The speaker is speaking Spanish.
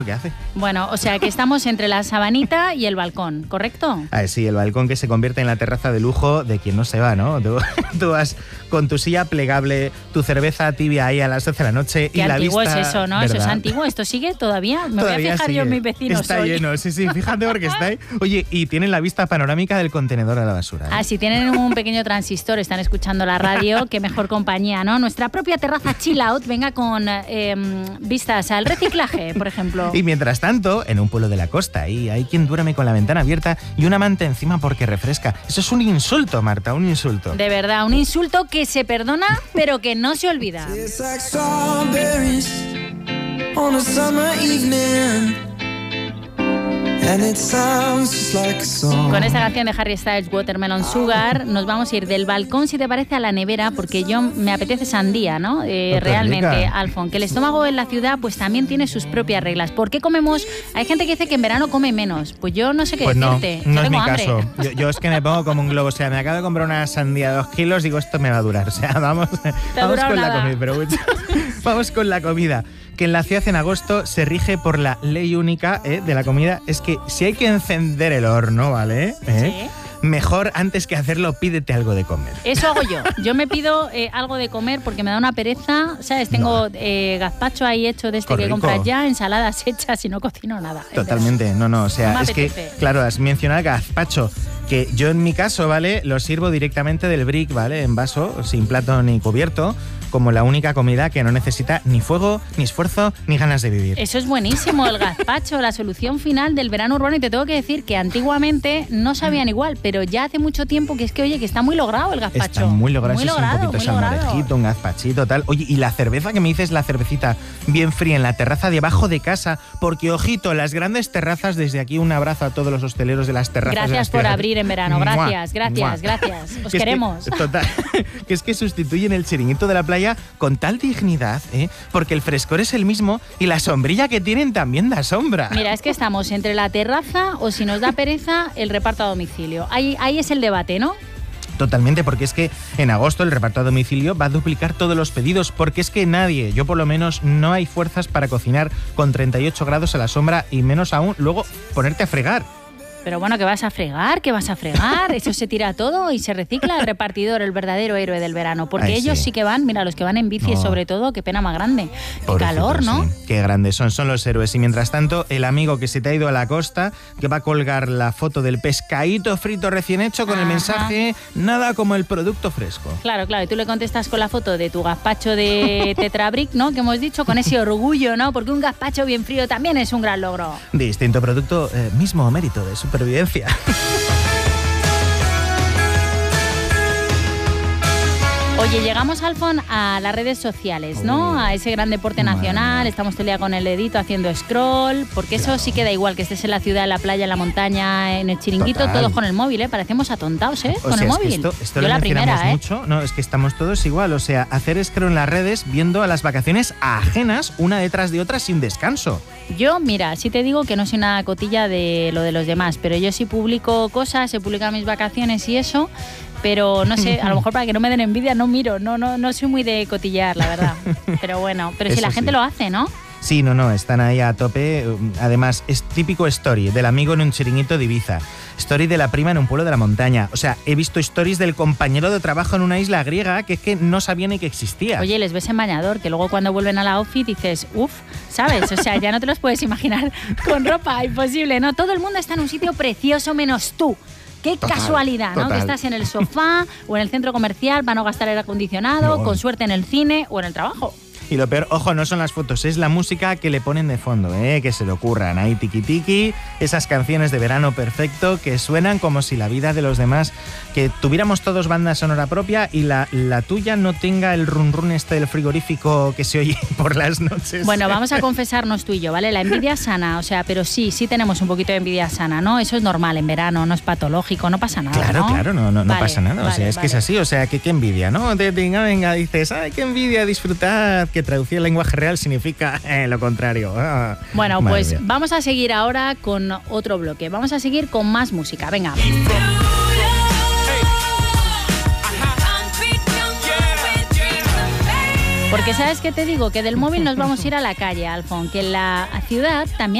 ¿Qué hace? Bueno, o sea que estamos entre la sabanita y el balcón, ¿correcto? Sí, el balcón que se convierte en la terraza de lujo de quien no se va, ¿no? Tú vas con tu silla plegable, tu cerveza tibia ahí a las 12 de la noche Qué y la vista... antiguo es eso, ¿no? ¿verdad? Eso es antiguo. ¿Esto sigue todavía? Me Todavía voy a fijar sigue. yo en mis vecinos Está hoy. lleno, sí, fíjate porque está ahí. Oye, y tienen la vista panorámica del contenedor de la basura. Ah, si tienen un pequeño transistor, están escuchando la radio, qué mejor compañía, ¿no? Nuestra propia terraza chill out, venga con vistas al reciclaje, por ejemplo. Y mientras tanto, en un pueblo de la costa, ahí hay quien duerme con la ventana abierta y una manta encima porque refresca. Eso es un insulto, Marta, un insulto. De verdad, un insulto que se perdona, pero que no se olvida. Con esta canción de Harry Styles, Watermelon Sugar, nos vamos a ir del balcón, si te parece, a la nevera, porque yo me apetece sandía, ¿no? Realmente, Alfon, que el estómago en la ciudad pues también tiene sus propias reglas. ¿Por qué comemos? Hay gente que dice que en verano come menos. Pues yo no sé qué decirte. No yo es mi hambre. caso. Yo es que me pongo como un globo. O sea, me acabo de comprar una sandía de 2 kilos, digo, esto me va a durar. O sea, vamos con la comida. Pero vamos con la comida. Que en la ciudad en agosto se rige por la ley única de la comida. Es que si hay que encender el horno, ¿vale? Sí. Mejor antes que hacerlo, pídete algo de comer. Eso hago yo. Yo me pido algo de comer porque me da una pereza, ¿sabes? Tengo gazpacho ahí hecho de este que compras ya, ensaladas hechas y no cocino nada. Totalmente, no. O sea, No es que, claro, has mencionado el gazpacho, que yo en mi caso, ¿vale? Lo sirvo directamente del brick, ¿vale? En vaso, sin plato ni cubierto, como la única comida que no necesita ni fuego, ni esfuerzo, ni ganas de vivir. Eso es buenísimo, el gazpacho, la solución final del verano urbano. Y te tengo que decir que antiguamente no sabían igual, pero ya hace mucho tiempo que es que, oye, que está muy logrado el gazpacho. Está muy logrado, muy eso es un poquito salmorejito, un gazpachito, tal. Oye, y la cerveza que me dices, la cervecita bien fría en la terraza de abajo de casa, porque, ojito, las grandes terrazas, desde aquí un abrazo a todos los hosteleros de las terrazas. Gracias por abrir en verano, gracias. Os queremos. Total, que es que sustituyen el chiringuito de la playa con tal dignidad, porque el frescor es el mismo y la sombrilla que tienen también da sombra. Mira, es que estamos entre la terraza o, si nos da pereza, el reparto a domicilio. Ahí es el debate, ¿no? Totalmente, porque es que en agosto el reparto a domicilio va a duplicar todos los pedidos, porque es que nadie, yo por lo menos, no hay fuerzas para cocinar con 38 grados a la sombra y menos aún luego ponerte a fregar. Pero bueno, ¿qué vas a fregar? Eso se tira todo y se recicla. El repartidor, el verdadero héroe del verano. Porque ellos sí que van, mira, los que van en bici sobre todo, qué pena más grande. Qué calor, ¿no? Sí. Qué grandes son los héroes. Y mientras tanto, el amigo que se te ha ido a la costa, que va a colgar la foto del pescadito frito recién hecho con el mensaje, nada como el producto fresco. Claro, y tú le contestas con la foto de tu gazpacho de Tetrabric, ¿no? Que hemos dicho, con ese orgullo, ¿no? Porque un gazpacho bien frío también es un gran logro. Distinto producto, mismo mérito de supervivencia. Oye, llegamos, Alfon, a las redes sociales, ¿no? A ese gran deporte nacional. Estamos todo el día con el dedito haciendo scroll, porque eso sí que da igual, que estés en la ciudad, en la playa, en la montaña, en el chiringuito, todos con el móvil, Parecemos atontados, con el móvil. Esto lo mencionamos mucho. No, es que estamos todos igual. O sea, hacer scroll en las redes viendo a las vacaciones ajenas, una detrás de otra, sin descanso. Yo, mira, sí te digo que no soy nada cotilla de lo de los demás, pero yo sí publico cosas, se publican mis vacaciones y eso. Pero no sé, a lo mejor para que no me den envidia no miro, no soy muy de cotillear, la verdad. Pero bueno, pero si la gente lo hace, ¿no? Sí, están ahí a tope. Además, es típico story del amigo en un chiringuito de Ibiza, story de la prima en un pueblo de la montaña. O sea, he visto stories del compañero de trabajo en una isla griega que es que no sabía ni que existía. Oye, les ves en bañador, que luego cuando vuelven a la ofi dices, ¿sabes? O sea, ya no te los puedes imaginar con ropa, imposible, ¿no? Todo el mundo está en un sitio precioso menos tú. Qué casualidad, ¿no? Que estás en el sofá o en el centro comercial para no gastar aire acondicionado, con suerte en el cine o en el trabajo. Y lo peor, ojo, no son las fotos, es la música que le ponen de fondo, que se le ocurran. Ahí tiki tiki, esas canciones de verano perfecto que suenan como si la vida de los demás, que tuviéramos todos banda sonora propia y la tuya no tenga el run run del frigorífico que se oye por las noches. Bueno, vamos a confesarnos tú y yo, ¿vale? La envidia sana, o sea, pero sí tenemos un poquito de envidia sana, ¿no? Eso es normal en verano, no es patológico, no pasa nada, Claro, ¿no? no pasa nada, o sea, es que es así, o sea, que qué envidia, ¿no? Venga, dices, ay, qué envidia, disfrutar, que traducir el lenguaje real significa lo contrario. Bueno, pues vamos a seguir ahora con otro bloque. Vamos a seguir con más música. Venga. Porque ¿sabes qué te digo? Que del móvil nos vamos a ir a la calle, Alfon, que en la ciudad también